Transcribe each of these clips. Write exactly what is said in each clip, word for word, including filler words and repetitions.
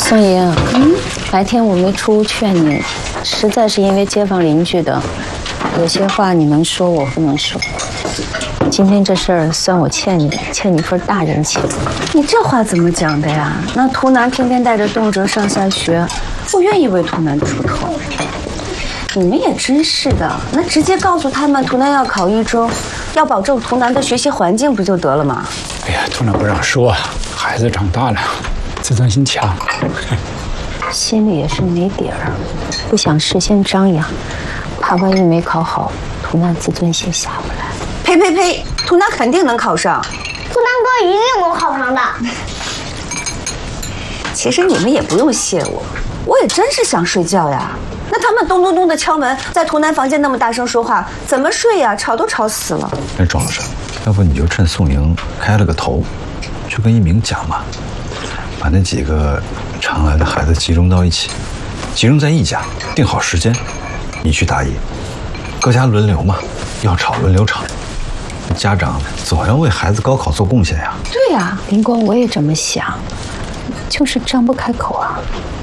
宋英，嗯，白天我没出屋劝你，实在是因为街坊邻居的，有些话你能说我不能说。今天这事儿算我欠你，欠你份大人情。 你这话怎么讲的呀？那图南天天带着动辄上下学，我愿意为图南出头。你们也真是的，那直接告诉他们图南要考一中，要保证图南的学习环境不就得了吗？ 哎呀，图南不让说，孩子长大了，自尊心强， 心里也是没底儿，不想事先张扬，怕万一没考好，图南自尊心下不来。 呸呸呸！图南肯定能考上， 图南哥一定能考上的。 其实你们也不用谢我，我也真是想睡觉呀。那他们咚咚咚的敲门，在图南房间那么大声说话，怎么睡呀？吵都吵死了。 那庄老师，要不你就趁宋莹开了个头，去跟一鸣讲嘛，把那几个常来的孩子集中到一起，集中在一家，定好时间，你去答疑，各家轮流嘛，要吵轮流吵。家长总要为孩子高考做贡献呀。 对呀， 林光，我也这么想，就是张不开口啊。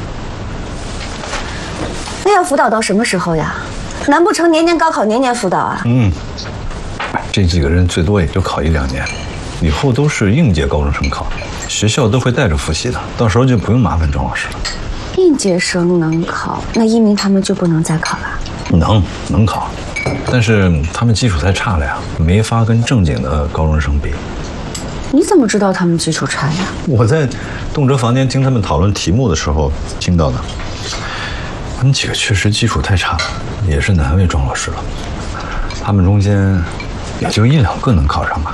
那要辅导到什么时候呀？难不成年年高考年年辅导啊？ 嗯，这几个人最多也就考一两年，以后都是应届高中生考，学校都会带着复习的，到时候就不用麻烦庄老师了。 应届生能考，那一鸣他们就不能再考了？ 能，能考。但是他们基础太差了呀，没法跟正经的高中生比。 你怎么知道他们基础差呀？ 我在动辄房间听他们讨论题目的时候听到的。他们几个确实基础太差，也是难为庄老师了。他们中间也就一两个能考上吧。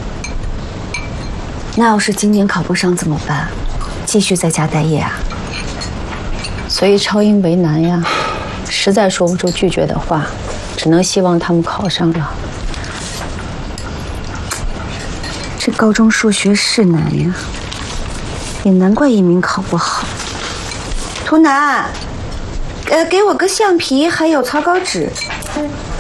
那要是今年考不上怎么办？继续在家待业啊？ 所以超英为难呀，实在说不出拒绝的话。只能希望他们考上了。 这高中数学是难呀，也难怪一鸣考不好。图南，呃，给我个橡皮，还有草稿纸。嗯